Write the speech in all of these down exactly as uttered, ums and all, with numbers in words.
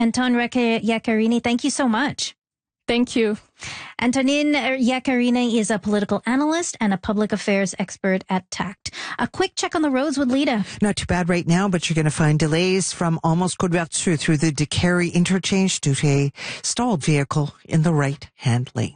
Anton Yaccarini, thank you so much. Thank you. Antonin Yaccarini is a political analyst and a public affairs expert at Tact. A quick check on the roads with Lita. Not too bad right now, but you're going to find delays from almost Côte-Vertu through the DeCarry interchange due to a stalled vehicle in the right-hand lane.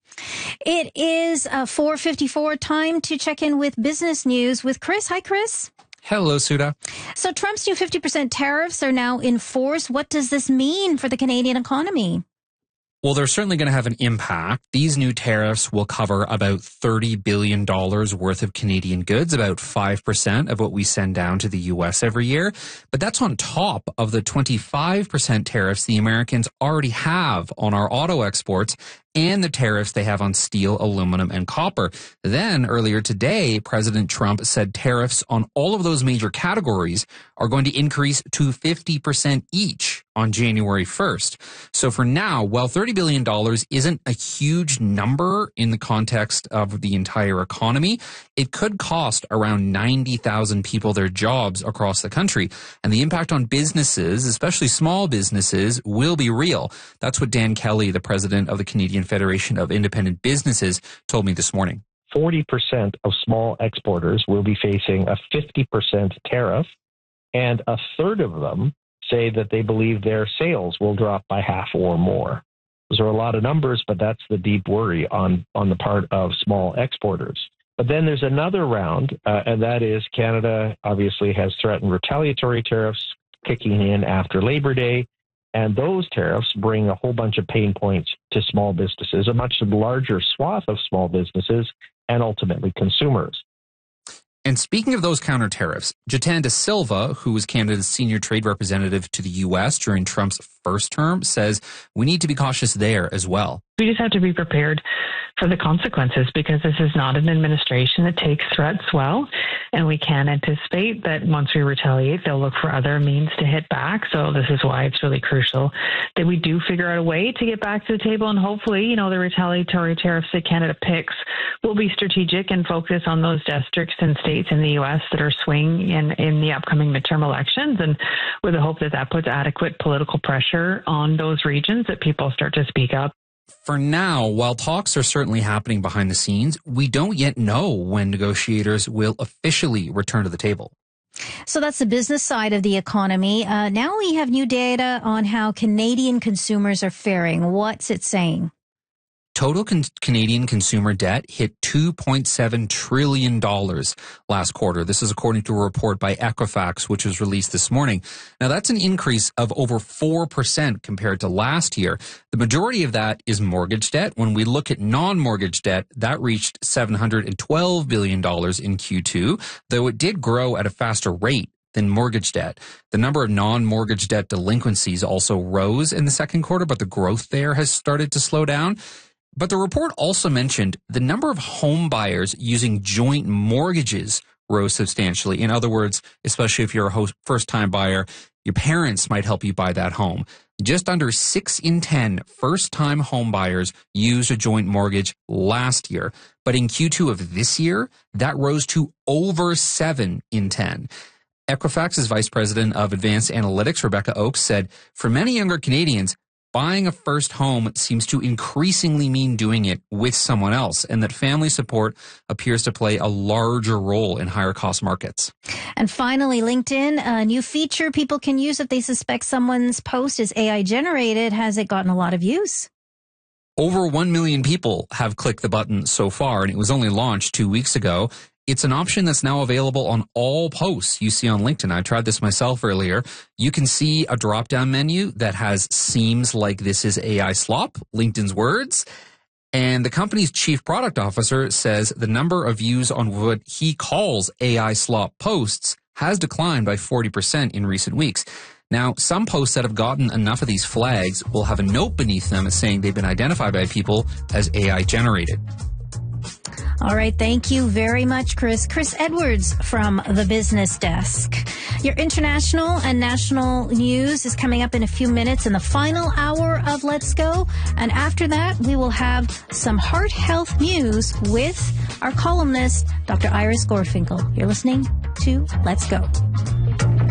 It is uh, four fifty-four, time to check in with business news with Chris. Hi, Chris. Hello, Sudha. So Trump's new fifty percent tariffs are now in force. What does this mean for the Canadian economy? Well, they're certainly going to have an impact. These new tariffs will cover about thirty billion dollars worth of Canadian goods, about five percent of what we send down to the U S every year. But that's on top of the twenty-five percent tariffs the Americans already have on our auto exports and the tariffs they have on steel, aluminum, and copper. Then, earlier today, President Trump said tariffs on all of those major categories are going to increase to fifty percent each on January first. So for now, while thirty billion dollars isn't a huge number in the context of the entire economy, it could cost around ninety thousand people their jobs across the country. And the impact on businesses, especially small businesses, will be real. That's what Dan Kelly, the president of the Canadian Federation of Independent Businesses, told me this morning. forty percent of small exporters will be facing a fifty percent tariff, and a third of them say that they believe their sales will drop by half or more. Those are a lot of numbers, but that's the deep worry on, on the part of small exporters. But then there's another round, uh, and that is Canada obviously has threatened retaliatory tariffs kicking in after Labor Day. And those tariffs bring a whole bunch of pain points to small businesses, a much larger swath of small businesses, and ultimately consumers. And speaking of those counter tariffs, Jatan De Silva, who was Canada's senior trade representative to the U S during Trump's first term, says we need to be cautious there as well. We just have to be prepared for the consequences, because this is not an administration that takes threats well. And we can anticipate that once we retaliate, they'll look for other means to hit back. So this is why it's really crucial that we do figure out a way to get back to the table. And hopefully, you know, the retaliatory tariffs that Canada picks will be strategic and focus on those districts and states in the U S that are swing in, in the upcoming midterm elections. And with the hope that that puts adequate political pressure on those regions, that people start to speak up. For now, while talks are certainly happening behind the scenes, we don't yet know when negotiators will officially return to the table. So that's the business side of the economy. Uh, now we have new data on how Canadian consumers are faring. What's it saying? Total con- Canadian consumer debt hit two point seven trillion dollars last quarter. This is according to a report by Equifax, which was released this morning. Now, that's an increase of over four percent compared to last year. The majority of that is mortgage debt. When we look at non-mortgage debt, that reached seven hundred twelve billion dollars in Q two, though it did grow at a faster rate than mortgage debt. The number of non-mortgage debt delinquencies also rose in the second quarter, but the growth there has started to slow down. But the report also mentioned the number of home buyers using joint mortgages rose substantially. In other words, especially if you're a first-time buyer, your parents might help you buy that home. Just under six in ten first-time home buyers used a joint mortgage last year. But in Q two of this year, that rose to over seven in ten. Equifax's Vice President of Advanced Analytics, Rebecca Oakes, said, for many younger Canadians, buying a first home seems to increasingly mean doing it with someone else, and that family support appears to play a larger role in higher cost markets. And finally, LinkedIn, a new feature people can use if they suspect someone's post is A I generated. Has it gotten a lot of use? Over one million people have clicked the button so far, and it was only launched two weeks ago. It's an option that's now available on all posts you see on LinkedIn. I tried this myself earlier. You can see a drop-down menu that has seems like this is A I slop, LinkedIn's words. And the company's chief product officer says the number of views on what he calls A I slop posts has declined by forty percent in recent weeks. Now, some posts that have gotten enough of these flags will have a note beneath them saying they've been identified by people as A I generated. All right. Thank you very much, Chris. Chris Edwards from the Business Desk. Your international and national news is coming up in a few minutes in the final hour of Let's Go. And after that, we will have some heart health news with our columnist, Doctor Iris Gorfinkel. You're listening to Let's Go.